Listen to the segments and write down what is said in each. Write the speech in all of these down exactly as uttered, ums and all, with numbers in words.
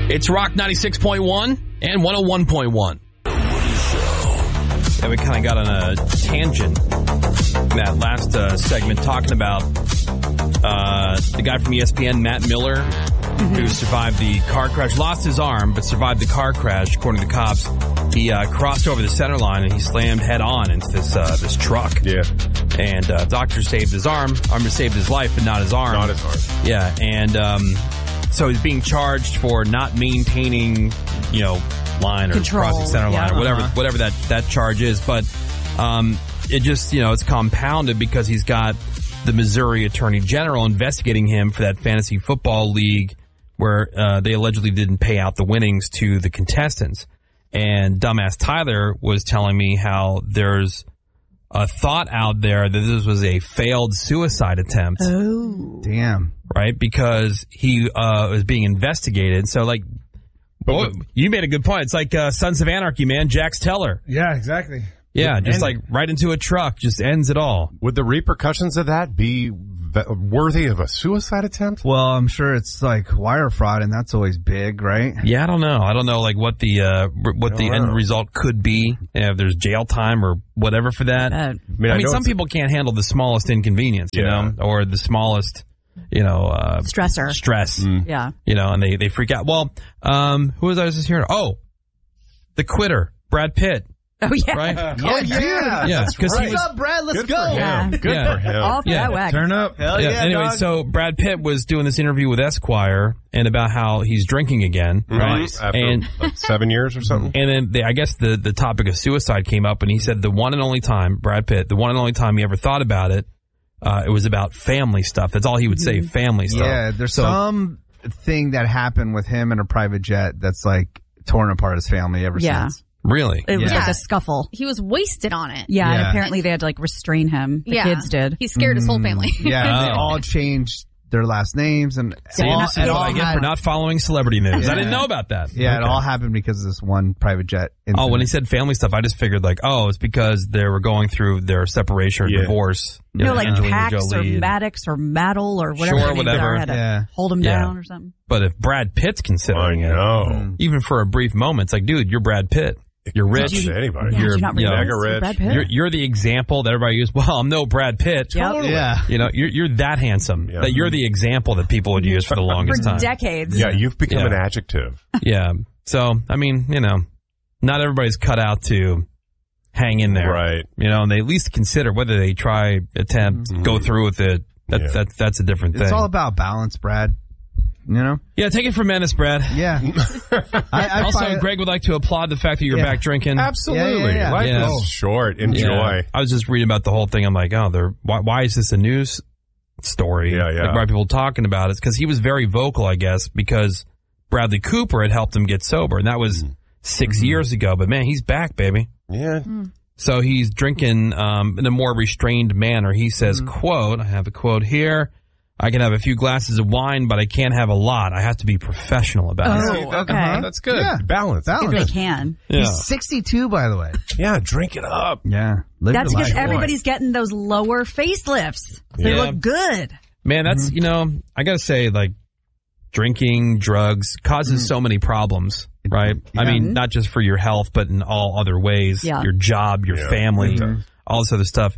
It's Rock ninety-six point one and one oh one point one. And we kind of got on a tangent in that last uh, segment talking about uh, the guy from E S P N, Matt Miller, mm-hmm. who survived the car crash, lost his arm, but survived the car crash, according to the cops. He uh, crossed over the center line and he slammed head on into this uh, this truck. Yeah. And uh, doctor saved his arm. Arm saved his life, but not his arm. Not his arm. Yeah, and um, so he's being charged for not maintaining, you know, line or Control. crossing center yeah, line or whatever uh-huh. whatever that, that charge is. But um, it just, you know, it's compounded because he's got the Missouri Attorney General investigating him for that fantasy football league where uh, they allegedly didn't pay out the winnings to the contestants. And dumbass Tyler was telling me how there's a thought out there that this was a failed suicide attempt. Oh. Damn. Right? Because he uh, was being investigated. So, like, Well, you made a good point. It's like uh, Sons of Anarchy, man. Jax Teller. Yeah, exactly. Yeah, just And- like right into a truck, just ends it all. Would the repercussions of that be v- worthy of a suicide attempt? Well, I'm sure it's like wire fraud, and that's always big, right? Yeah, I don't know. I don't know, like what the uh, what the I don't end know. result could be. Yeah, if there's jail time or whatever for that. Uh, I mean, I I mean, know some it's- people can't handle the smallest inconvenience, you Yeah. know, or the smallest, you know, uh, Stressor. stress, Yeah. you know, and they, they freak out. Well, um, who was I just hearing? Oh, the quitter, Brad Pitt. Oh, yeah. Right? Oh, yeah. Yeah, because he What's was. up, Brad? Let's Good go. for him. Yeah. Good Yeah. for him. Off Yeah. that wagon. Turn up. Hell Yeah, yeah, anyway, dog. so Brad Pitt was doing this interview with Esquire and about how he's drinking again, right? Nice. After And like, seven years or something. and then they, I guess the the topic of suicide came up, and he said the one and only time Brad Pitt, the one and only time he ever thought about it, uh, it was about family stuff. That's all he would say, family stuff. Yeah, there's So- some thing that happened with him in a private jet that's like torn apart his family ever Yeah. since. Really. It was Yeah. like a scuffle. He was wasted on it. Yeah, and Yeah. apparently they had to like restrain him. The yeah. kids did. He scared his whole family. Yeah, they Oh. all changed their last names and See, all, this is it what all I get had- for not following celebrity news. Yeah. I didn't know about that. Yeah, it Okay. all happened because of this one private jet incident. Oh, when he said family stuff, I just figured like, oh, it's because they were going through their separation or Yeah. divorce. You know, like Angelina Pax or Jolie and- Maddox or Maddle or whatever. Sure, their names whatever. Are, had to Yeah. hold him Yeah. down or something. But if Brad Pitt's I considering it, know. even for a brief moment, it's like, dude, you're Brad Pitt. You're rich. Did you- Anybody. Yeah, You're, did you not you know, realize mega you're rich. Brad Pitt? You're, you're the example that everybody uses. Well, I'm no Brad Pitt. Yep. Yeah. You know, you're, you're that handsome Yeah. that you're the example that people would use for the longest For time. decades. Yeah, you've become Yeah. an adjective. Yeah. So, I mean, you know, not everybody's cut out to hang in there. Right. You know, and they at least consider whether they try, attempt, go through with it. That, Yeah. that, that's a different thing. It's all about balance, Brad. You know? yeah, take it from Menace, Brad. Yeah. I, I Also, find- Greg would like to applaud the fact that you're Yeah. back drinking. Absolutely. Yeah, yeah, yeah. Life Yeah. is short. Enjoy. Yeah. I was just reading about the whole thing. I'm like, oh, they're why, why is this a news story? Yeah, yeah. Like, why are people talking about it? Because he was very vocal, I guess, because Bradley Cooper had helped him get sober, and that was six Mm-hmm. years ago. But man, he's back, baby. Yeah. So he's drinking um, in a more restrained manner. He says, quote, I have a quote here. I can have a few glasses of wine, but I can't have a lot. I have to be professional about it. Oh, okay. Uh-huh, that's good. Yeah. Balance. Balance. If they can. Yeah. He's sixty-two, by the way. Yeah, drink it up. Yeah. Live That's your because life. everybody's getting those lower facelifts. They Yeah. look good. Man, that's, you know, I got to say, like, drinking, drugs causes so many problems, right? I Yeah. mean, not just for your health, but in all other ways. Yeah. Your job, your Yeah. family, Mhm. all this other stuff.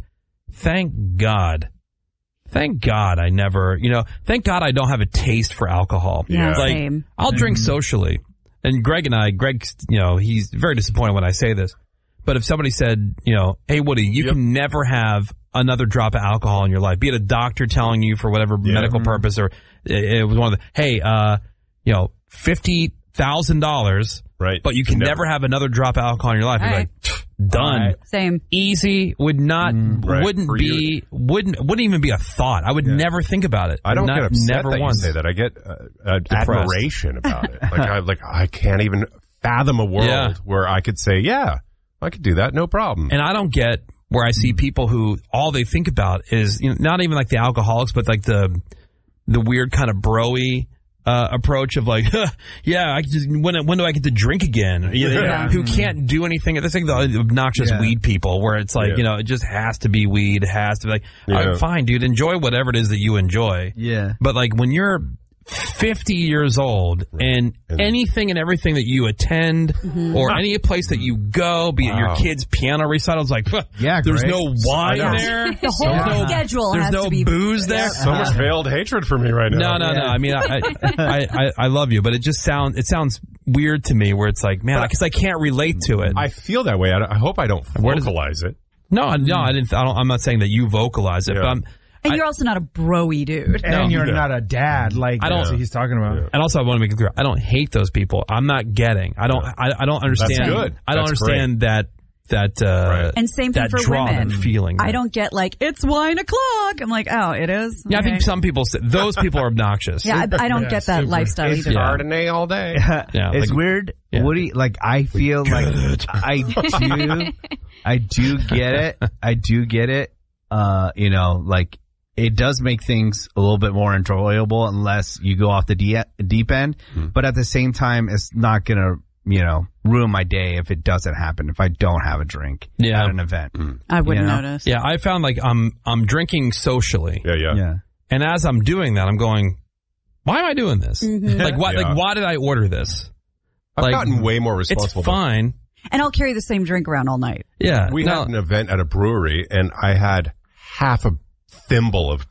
Thank God. Thank God I never, you know, thank God I don't have a taste for alcohol. Yeah, Like, same. I'll drink socially. And Greg and I, Greg, you know, he's very disappointed when I say this. But if somebody said, you know, hey, Woody, you Yep. can never have another drop of alcohol in your life, be it a doctor telling you for whatever Yeah. medical purpose, or it, it was one of the, hey, uh, you know, fifty thousand dollars, Right. but you can never, have another drop of alcohol in your life. You're All like, done. Right. Same. Easy, would not, right. wouldn't For be, wouldn't, wouldn't even be a thought. I would never think about it. I don't not, get upset never that once. you say that. I get uh, uh, admiration about it. Like I like I can't even fathom a world Yeah. where I could say, yeah, I could do that, no problem. And I don't get where I see people who all they think about is, you know, not even like the alcoholics, but like the the weird kind of bro-y uh, approach of like, huh, yeah, I can just when when do I get to drink again? You know, Yeah. Who can't do anything. That's like the obnoxious Yeah. weed people, where it's like, Yeah. you know, it just has to be weed. It has to be like, all Yeah. right, fine, dude, enjoy whatever it is that you enjoy. Yeah. But like when you're fifty years old, and anything and everything that you attend Mm-hmm. or any place that you go, be it your Wow. kids' piano recitals, like, huh, Yeah, there's great. no wine I know. there. The whole There's no- schedule There's has no to be booze there. So much veiled hatred for me right now. No, no, no. I mean, I, I, I, I love you, but it just sounds it sounds weird to me. Where it's like, man, because I can't relate to it. I feel that way. I, I hope I don't Where does it- vocalize it. no, I- no, I didn't. I don't, I'm not saying that you vocalize it, Yeah. but I'm. And I- you're also not a bro-y dude. And No. you're Yeah. not a dad like I don't- that's what he's talking about. And also, I want to make it clear: I don't hate those people. I'm not getting. I don't. I, I don't understand. good. I don't That's understand that that uh, Right. And same thing that for draw, women. that feeling. I don't get like, it's wine o'clock. I'm like, oh, it is? Yeah, I think Okay. some people. Say, those people are obnoxious. Yeah, I, I don't Yeah, get that super. lifestyle It's either. Yeah. Chardonnay all day. Yeah, it's like- weird. yeah. Woody, like I feel like I do, I do get it. I do get it. Uh, you know, like it does make things a little bit more enjoyable unless you go off the de- deep end. But at the same time, it's not gonna, you know, ruin my day if it doesn't happen. If I don't have a drink Yeah. at an event. I wouldn't You know? notice. Yeah, I found like I'm I'm drinking socially, Yeah, yeah. Yeah. and as I'm doing that, I'm going, why am I doing this? Like, why? Yeah. Like, why did I order this? I've Like, gotten way more It's responsible. fine. And I'll carry the same drink around all night. Yeah, We no, had an event at a brewery, and I had half a thimble of